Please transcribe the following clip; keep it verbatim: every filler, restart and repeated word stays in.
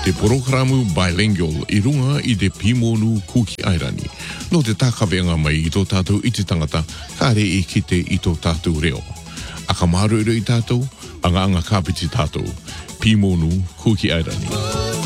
Te programu bilingual i runga i te Pimonu Kuki Airani. No te takawenga mai i tō tātou i te tangata, ka re e kite i tō tātou reo. A ka maru i tātou, anga anga kāpiti tātou. Pimonu Kuki Airani.